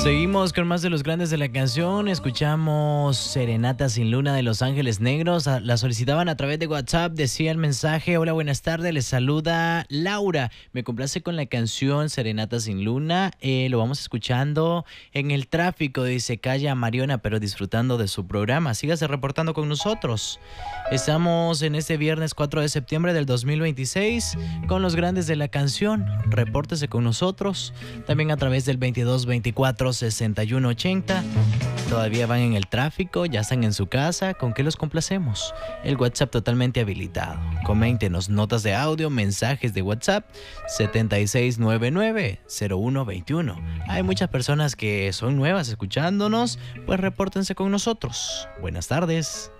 Seguimos con más de los grandes de la canción. Escuchamos Serenata sin Luna de Los Ángeles Negros. La solicitaban a través de WhatsApp. Decía el mensaje: hola, buenas tardes, les saluda Laura. Me complace con la canción Serenata sin Luna. Lo vamos escuchando en el tráfico. Dice Calla Mariona, pero disfrutando de su programa. Sígase reportando con nosotros. Estamos en este viernes 4 de septiembre del 2026 con los grandes de la canción. Repórtese con nosotros. También a través del 2224-6180. Todavía van en el tráfico, ya están en su casa. ¿Con qué los complacemos? El WhatsApp totalmente habilitado. Coméntenos notas de audio, mensajes de WhatsApp 7699-0121. Hay muchas personas que son nuevas escuchándonos, pues repórtense con nosotros. Buenas tardes.